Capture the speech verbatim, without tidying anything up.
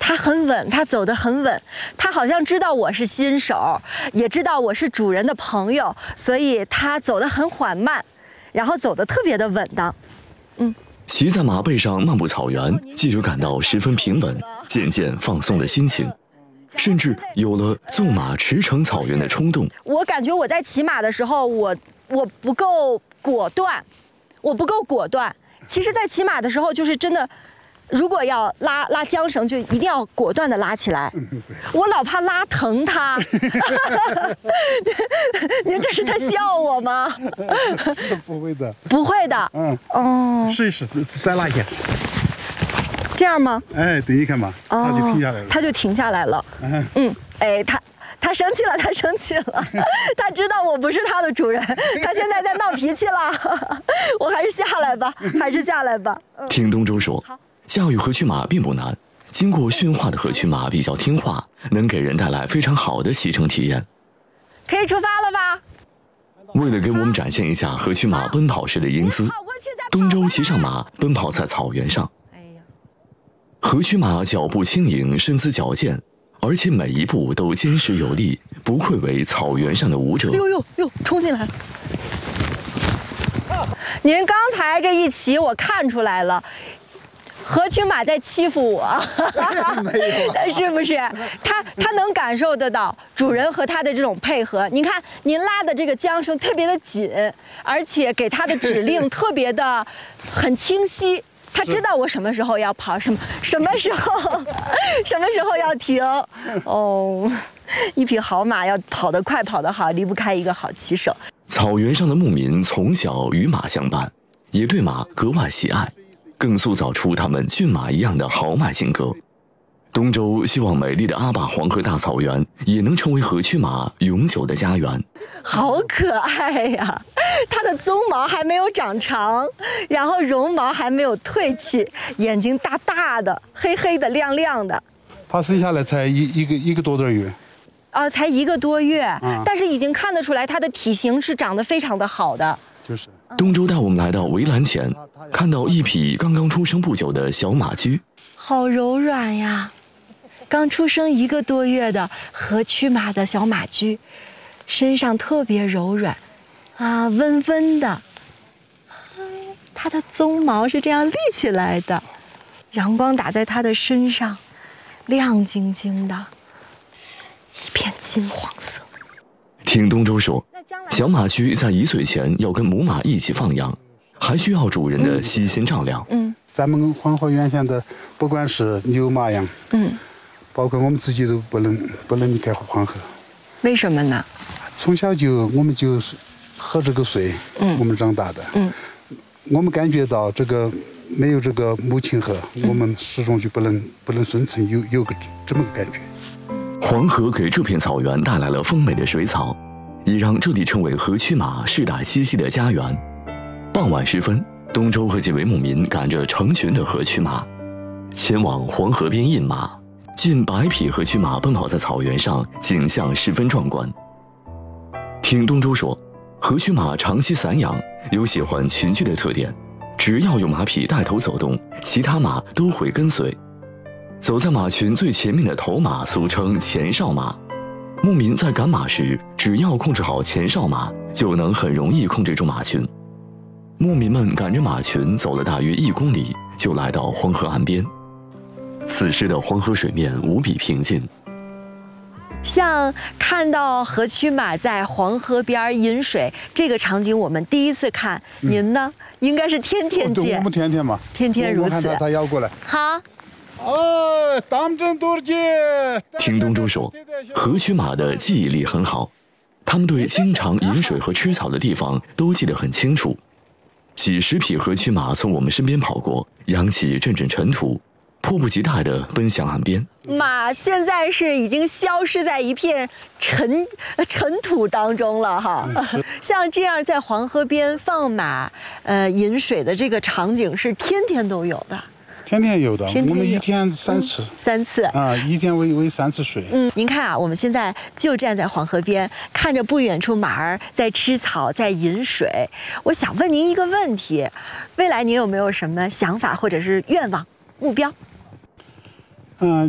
他很稳，他走得很稳，他好像知道我是新手，也知道我是主人的朋友，所以他走得很缓慢，然后走得特别的稳当。嗯， 骑在马背上漫步草原，记者感到十分平稳，渐渐放松了心情，甚至有了纵马驰骋草原的冲动。 我感觉我在骑马的时候，我我不够果断，我不够果断。其实，在骑马的时候，就是真的。如果要拉拉缰绳，就一定要果断地拉起来。我老怕拉疼它。您这是在笑我吗？ 不会的， 不会的。 嗯， 哦， 试一试，再拉一下。 这样吗？ 哎，对，你看嘛，它就停下来了。 它就停下来了。嗯嗯，哎，它。他生气了，他生气了，他知道我不是他的主人，他现在在闹脾气了。我还是下来吧，还是下来吧。 听东周说，驾驭河曲马并不难，经过驯化的河曲马比较听话，能给人带来非常好的骑乘体验。 可以出发了吧？ 为了给我们展现一下河曲马奔跑时的英姿，东周骑上马奔跑在草原上。河曲马脚步轻盈，身姿矫健。而且每一步都坚实有力，不愧为草原上的舞者。 呦呦呦，冲进来了！您刚才这一骑，我看出来了，河曲马在欺负我，是不是？他他能感受得到主人和他的这种配合。您看，您拉的这个缰绳特别的紧，而且给他的指令特别的很清晰。他知道我什么时候要跑，什么什么时候，什么时候要停。哦，一匹好马要跑得快、跑得好，离不开一个好骑手。 草原上的牧民从小与马相伴，也对马格外喜爱，更塑造出他们骏马一样的豪迈性格。东周希望美丽的阿坝黄河大草原也能成为河曲马永久的家园。 好可爱呀！它的鬃毛还没有长长，然后绒毛还没有褪去，眼睛大大的，黑黑的，亮亮的。 它生下来才一一个一个多月。 啊，才一个多月， 嗯、 但是已经看得出来它的体型是长得非常的好的。 就是。 东周带我们来到围栏前，看到一匹刚刚出生不久的小马驹， 好柔软呀！刚出生一个多月的河曲马的小马驹，身上特别柔软，啊，温温的。它的鬃毛是这样立起来的，阳光打在它的身上，亮晶晶的，一片金黄色。 听东周说，小马驹在一岁前要跟母马一起放养，还需要主人的悉心照料。 嗯， 咱们黄河原先的，不管是牛马羊， 嗯， 包括我们自己都不能不能离开黄河。 为什么呢？ 从小就我们就是喝这个水，嗯，我们长大的， 嗯， 我们感觉到这个没有这个母亲河，嗯、我们始终就不能不能生存，有有个这么个感觉。 黄河给这片草原带来了丰美的水草，也让这里成为河曲马世代栖息的家园。傍晚时分，东周和几位牧民赶着成群的河曲马，前往黄河边饮马。近百匹河曲马奔跑在草原上，景象十分壮观。听东周说，河曲马长期散养，有喜欢群居的特点，只要有马匹带头走动，其他马都会跟随。走在马群最前面的头马俗称前哨马，牧民在赶马时，只要控制好前哨马，就能很容易控制住马群。牧民们赶着马群走了大约一公里，就来到黄河岸边。此时的黄河水面无比平静， 像看到河曲马在黄河边饮水这个场景，我们第一次看。嗯、您呢？应该是天天见。 我们天天嘛， 天天如此。 我看到他摇过来。 好。 哦，当真多见。 听东周说，河曲马的记忆力很好，他们对经常饮水和吃草的地方都记得很清楚。几十匹河曲马从我们身边跑过，扬起阵阵尘土。迫不及待地奔向岸边， 马现在是已经消失在一片尘尘土当中了哈。嗯、像这样在黄河边放马，呃，饮水的这个场景是天天都有的。 天天有的， 天天有我们一天三次。 嗯、三次啊，一天喂喂三次水。 嗯，您看啊，我们现在就站在黄河边，看着不远处马儿在吃草，在饮水。我想问您一个问题：未来您有没有什么想法或者是愿望、目标？ 嗯，